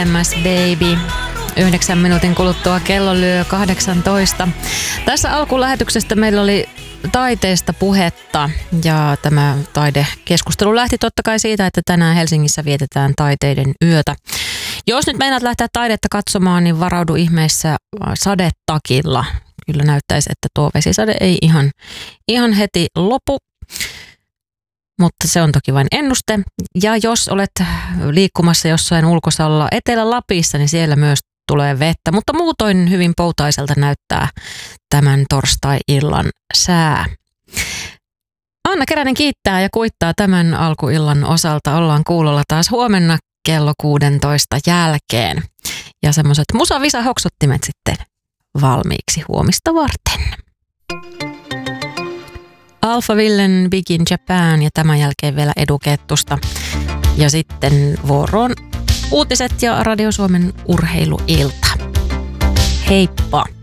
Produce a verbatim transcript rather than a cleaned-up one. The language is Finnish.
M S Baby. Yhdeksän minuutin kuluttua kello lyö kahdeksantoista. Tässä alkulähetyksestä meillä oli taiteesta puhetta ja tämä taidekeskustelu lähti totta kai siitä, että tänään Helsingissä vietetään taiteiden yötä. Jos nyt meinaat lähteä taidetta katsomaan, niin varaudu ihmeessä sadetakilla. Kyllä näyttäisi, että tuo vesisade ei ihan, ihan heti lopu, mutta se on toki vain ennuste. Ja jos olet liikkumassa jossain ulkosalla Etelä-Lapissa, niin siellä myös tulee vettä, mutta muutoin hyvin poutaiselta näyttää tämän torstai-illan sää. Anna Keränen kiittää ja kuittaa tämän alkuillan osalta. Ollaan kuulolla taas huomenna kello kuusitoista jälkeen. Ja semmoiset musavisa-hoksottimet sitten valmiiksi huomista varten. Alphavillen Big in Japan ja tämän jälkeen vielä Edukettusta. Ja sitten vuoroon uutiset ja Radio Suomen urheiluilta. Heippa!